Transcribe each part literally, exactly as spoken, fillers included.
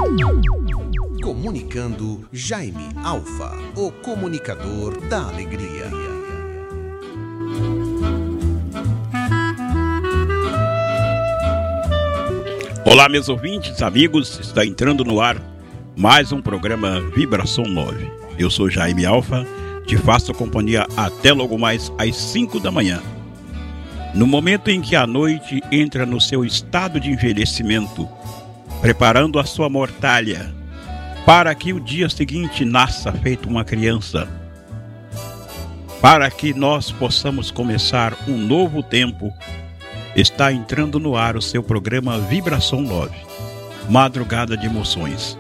Comunicando Jaime Alfa, o comunicador da alegria. Olá, meus ouvintes, amigos, está entrando no ar mais um programa Vibração nove. Eu sou Jaime Alfa, te faço companhia até logo mais às cinco da manhã. No momento em que a noite entra no seu estado de envelhecimento, preparando a sua mortalha, para que o dia seguinte nasça feito uma criança, para que nós possamos começar um novo tempo, está entrando no ar o seu programa Vibração nove, Madrugada de Emoções.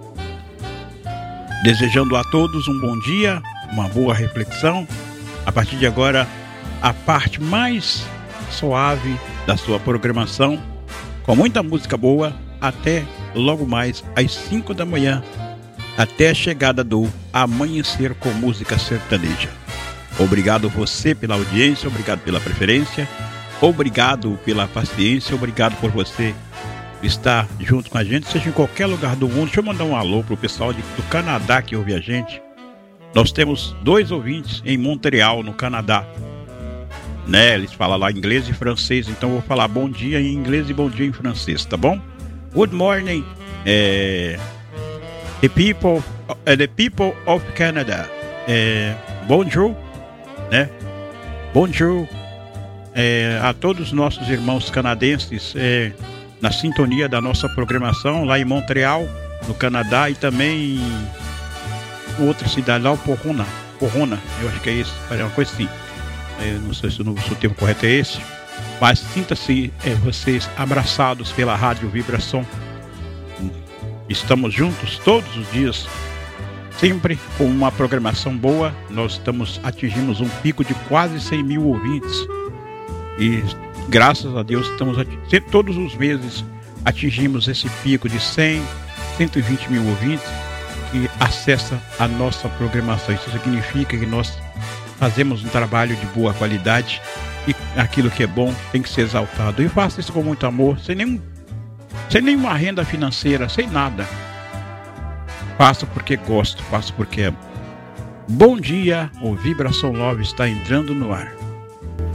Desejando a todos um bom dia, uma boa reflexão. A partir de agora, a parte mais suave da sua programação, com muita música boa, até logo mais às cinco da manhã, até a chegada do Amanhecer com Música Sertaneja. Obrigado você pela audiência, obrigado pela preferência, obrigado pela paciência, obrigado por você estar junto com a gente, seja em qualquer lugar do mundo. Deixa eu mandar um alô pro pessoal de, do Canadá que ouve a gente. Nós temos dois ouvintes em Montreal, no Canadá, né? Eles falam lá inglês e francês, então eu vou falar bom dia em inglês e bom dia em francês, tá bom? Good morning, é, the people, uh, the people of Canada. É, bonjour, né? Bonjour é, a todos os nossos irmãos canadenses é, na sintonia da nossa programação lá em Montreal, no Canadá, e também em outra cidade lá, o Porrona, Porrona, eu acho que é isso, é uma coisa assim. Eu não sei se o, se o termo correto é esse, mas sinta-se é, vocês abraçados pela Rádio Vibração. Estamos juntos todos os dias, sempre com uma programação boa. Nós estamos atingimos um pico de quase cem mil ouvintes e graças a Deus estamos ating... todos os meses atingimos esse pico de cem, cento e vinte mil ouvintes que acessam a nossa programação. Isso significa que nós fazemos um trabalho de boa qualidade e aquilo que é bom tem que ser exaltado. E faço isso com muito amor, sem nenhum, sem nenhuma renda financeira, sem nada. Faço porque gosto, faço porque é bom dia. O Vibração nove está entrando no ar.